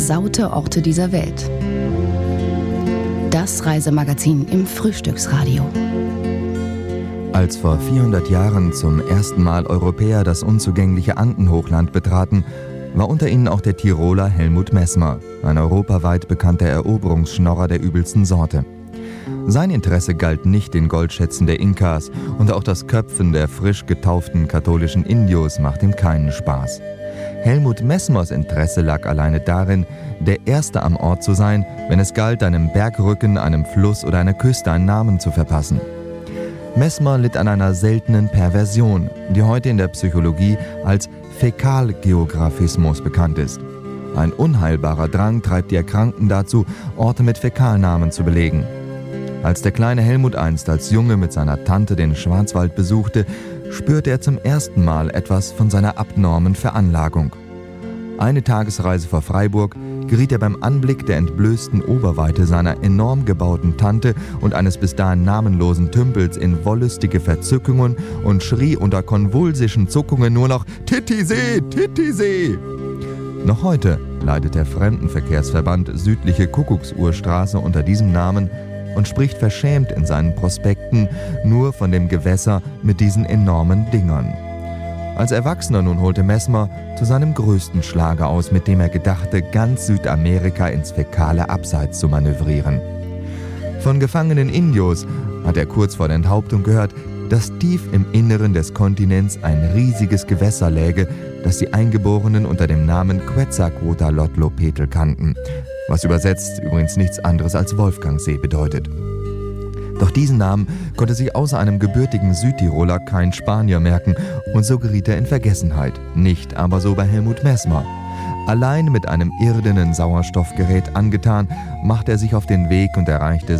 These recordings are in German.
versaute Orte dieser Welt. Das Reisemagazin im Frühstücksradio. Als vor 400 Jahren zum ersten Mal Europäer das unzugängliche Andenhochland betraten, war unter ihnen auch der Tiroler Helmut Messmer, ein europaweit bekannter Eroberungsschnorrer der übelsten Sorte. Sein Interesse galt nicht den Goldschätzen der Inkas und auch das Köpfen der frisch getauften katholischen Indios macht ihm keinen Spaß. Helmut Messmers Interesse lag alleine darin, der Erste am Ort zu sein, wenn es galt, einem Bergrücken, einem Fluss oder einer Küste einen Namen zu verpassen. Messmer litt an einer seltenen Perversion, die heute in der Psychologie als Fäkalgeographismus bekannt ist. Ein unheilbarer Drang treibt die Erkrankten dazu, Orte mit Fäkalnamen zu belegen. Als der kleine Helmut einst als Junge mit seiner Tante den Schwarzwald besuchte, spürte er zum ersten Mal etwas von seiner abnormen Veranlagung. Eine Tagesreise vor Freiburg geriet er beim Anblick der entblößten Oberweite seiner enorm gebauten Tante und eines bis dahin namenlosen Tümpels in wollüstige Verzückungen und schrie unter konvulsischen Zuckungen nur noch »Titisee, Titisee!« Noch heute leidet der Fremdenverkehrsverband Südliche Kuckucksuhrstraße unter diesem Namen und spricht verschämt in seinen Prospekten nur von dem Gewässer mit diesen enormen Dingern. Als Erwachsener nun holte Messmer zu seinem größten Schlager aus, mit dem er gedachte, ganz Südamerika ins fäkale Abseits zu manövrieren. Von gefangenen Indios hat er kurz vor der Enthauptung gehört, dass tief im Inneren des Kontinents ein riesiges Gewässer läge, das die Eingeborenen unter dem Namen Quetzalcoatlötl kannten, was übersetzt übrigens nichts anderes als Wolfgangsee bedeutet. Doch diesen Namen konnte sich außer einem gebürtigen Südtiroler kein Spanier merken und so geriet er in Vergessenheit, nicht aber so bei Helmut Messmer. Allein mit einem irdenen Sauerstoffgerät angetan, machte er sich auf den Weg und erreichte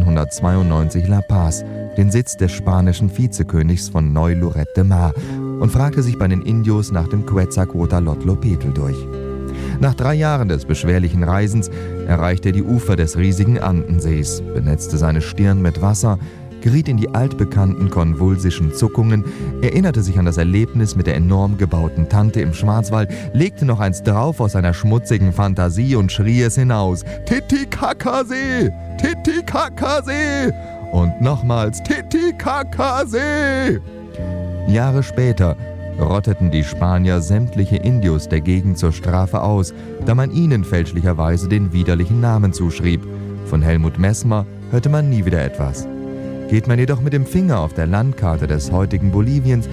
1692 La Paz, den Sitz des spanischen Vizekönigs von Neu-Lloret de Mar, und fragte sich bei den Indios nach dem Quetzalcoatlötl durch. Nach 3 Jahren des beschwerlichen Reisens erreichte er die Ufer des riesigen Andensees, benetzte seine Stirn mit Wasser, geriet in die altbekannten konvulsischen Zuckungen, erinnerte sich an das Erlebnis mit der enorm gebauten Tante im Schwarzwald, legte noch eins drauf aus seiner schmutzigen Fantasie und schrie es hinaus: »Titicacasee! Titicacasee!« Und nochmals: »Titicacasee!« Jahre später rotteten die Spanier sämtliche Indios der Gegend zur Strafe aus, da man ihnen fälschlicherweise den widerlichen Namen zuschrieb. Von Helmut Messmer hörte man nie wieder etwas. Geht man jedoch mit dem Finger auf der Landkarte des heutigen Boliviens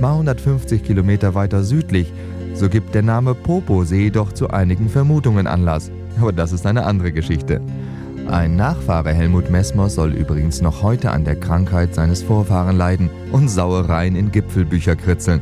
250 Kilometer weiter südlich, so gibt der Name Poposee doch zu einigen Vermutungen Anlass. Aber das ist eine andere Geschichte. Ein Nachfahre Helmut Messmers soll übrigens noch heute an der Krankheit seines Vorfahren leiden und Sauereien in Gipfelbücher kritzeln.